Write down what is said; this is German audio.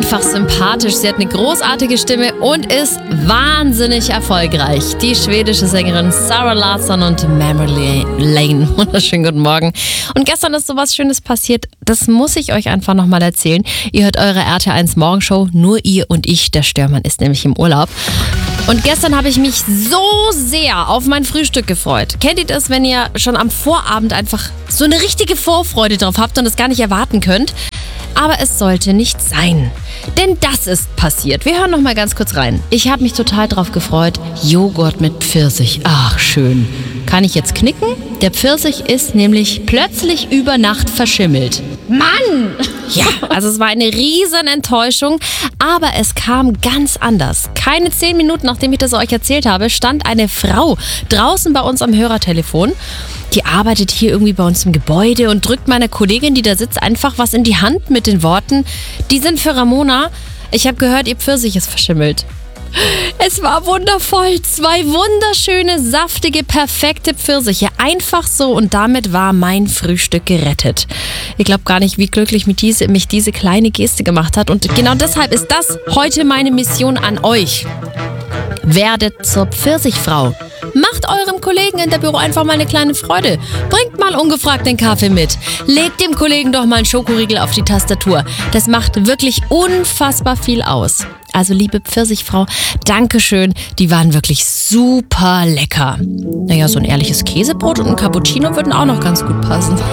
einfach sympathisch. Sie hat eine großartige Stimme und ist wahnsinnig erfolgreich. Die schwedische Sängerin Zara Larsson und Memory Lane. Wunderschönen guten Morgen. Und gestern ist sowas Schönes passiert. Das muss ich euch einfach nochmal erzählen. Ihr hört eure RTL1 Morgenshow. Nur ihr und ich. Der Störmann ist nämlich im Urlaub. Und gestern habe ich mich so sehr auf mein Frühstück gefreut. Kennt ihr das, wenn ihr schon am Vorabend einfach so eine richtige Vorfreude drauf habt und es gar nicht erwarten könnt? Aber es sollte nicht sein. Denn das ist passiert. Wir hören noch mal ganz kurz rein. Ich habe mich total drauf gefreut. Joghurt mit Pfirsich. Ach, schön. Kann ich jetzt knicken? Der Pfirsich ist nämlich plötzlich über Nacht verschimmelt. Mann! Ja, also es war eine riesen Enttäuschung, aber es kam ganz anders. Keine 10 Minuten, nachdem ich das euch erzählt habe, stand eine Frau draußen bei uns am Hörertelefon. Die arbeitet hier irgendwie bei uns im Gebäude und drückt meiner Kollegin, die da sitzt, einfach was in die Hand mit den Worten: Die sind für Ramona. Ich habe gehört, ihr Pfirsich ist verschimmelt. Es war wundervoll. 2 wunderschöne, saftige, perfekte Pfirsiche. Einfach so, und damit war mein Frühstück gerettet. Ihr glaubt gar nicht, wie glücklich mich diese kleine Geste gemacht hat. Und genau deshalb ist das heute meine Mission an euch. Werdet zur Pfirsichfrau. Macht eurem Kollegen in der Büro einfach mal eine kleine Freude. Bringt mal ungefragt den Kaffee mit. Legt dem Kollegen doch mal einen Schokoriegel auf die Tastatur. Das macht wirklich unfassbar viel aus. Also liebe Pfirsichfrau, Dankeschön. Die waren wirklich super lecker. Naja, so ein ehrliches Käsebrot und ein Cappuccino würden auch noch ganz gut passen.